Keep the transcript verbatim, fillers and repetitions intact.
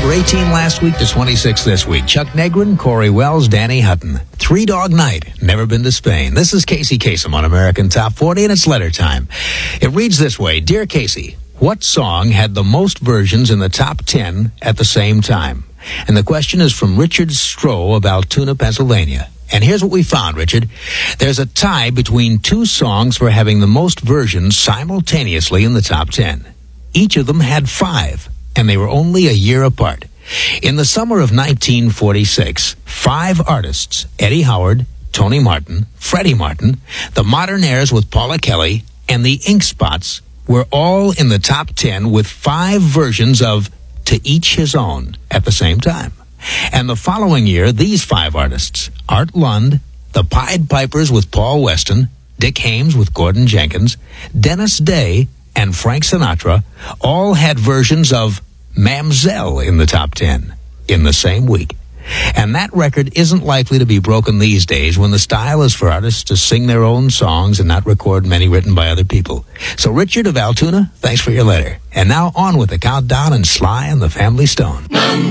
Number eighteen last week to twenty-six this week. Chuck Negrin, Corey Wells, Danny Hutton. Three Dog Night, Never Been to Spain. This is Casey Kasem on American Top forty, and it's letter time. It reads this way. Dear Casey, what song had the most versions in the top ten at the same time? And the question is from Richard Stroh of Altoona, Pennsylvania. And here's what we found, Richard. There's a tie between two songs for having the most versions simultaneously in the top ten. Each of them had five, and they were only a year apart. In the summer of nineteen forty-six, five artists, Eddie Howard, Tony Martin, Freddie Martin, the Modernaires with Paula Kelly, and the Ink Spots were all in the top ten with five versions of To Each His Own at the same time. And the following year, these five artists, Art Lund, the Pied Pipers with Paul Weston, Dick Haymes with Gordon Jenkins, Dennis Day, and Frank Sinatra, all had versions of Mamzelle in the top ten in the same week. And that record isn't likely to be broken these days when the style is for artists to sing their own songs and not record many written by other people. So Richard of Altoona, thanks for your letter. And now on with the countdown and Sly and the Family Stone.